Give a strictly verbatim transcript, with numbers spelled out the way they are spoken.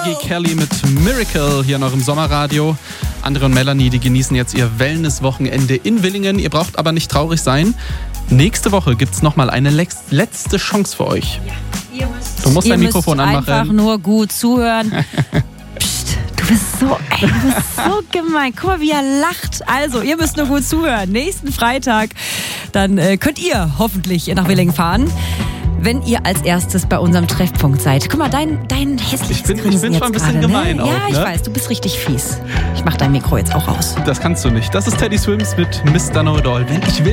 Maggie Kelly mit Miracle hier noch im Sommerradio. Andre und Melanie, die genießen jetzt ihr Wellness-Wochenende in Willingen. Ihr braucht aber nicht traurig sein. Nächste Woche gibt es nochmal eine letzte Chance für euch. Ja, ihr müsst, du musst ihr dein Mikrofon müsst anmachen. Einfach nur gut zuhören. Psst, du bist so, ey, du bist so gemein. Guck mal, wie er lacht. Also, ihr müsst nur gut zuhören. Nächsten Freitag, dann äh, könnt ihr hoffentlich nach Willingen fahren, wenn ihr als erstes bei unserem Treffpunkt seid. Guck mal, dein, dein hässliches Ich bin, Grinsen ich bin schon ein bisschen grade, gemein ne? auch, Ja, ich ne? weiß, du bist richtig fies. Ich mach dein Mikro jetzt auch aus. Das kannst du nicht. Das ist Teddy Swims mit Mister Know It All. Wenn ich will.